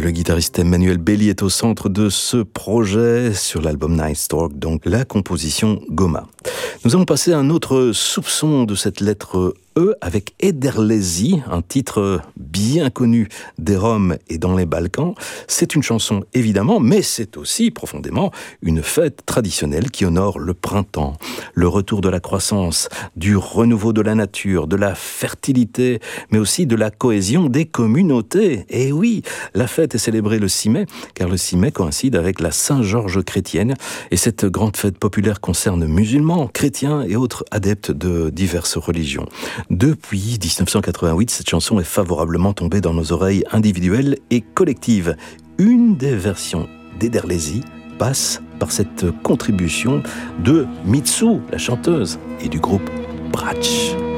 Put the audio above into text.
Le guitariste Emmanuel Belli est au centre de ce projet sur l'album Night Talk, donc la composition Goma. Nous allons passer à un autre soupçon de cette lettre E avec Ederlezi, un titre bien connu des Roms et dans les Balkans. C'est une chanson évidemment, mais c'est aussi profondément une fête traditionnelle qui honore le printemps, le retour de la croissance, du renouveau de la nature, de la fertilité, mais aussi de la cohésion des communautés. Et oui, la fête est célébrée le 6 mai, car le 6 mai coïncide avec la Saint-Georges chrétienne, et cette grande fête populaire concerne musulmans, chrétiens et autres adeptes de diverses religions. Depuis 1988, cette chanson est favorablement tombée dans nos oreilles individuelles et collectives. Une des versions d'Ederlezi passe par cette contribution de Mitsou, la chanteuse, et du groupe Bratsch.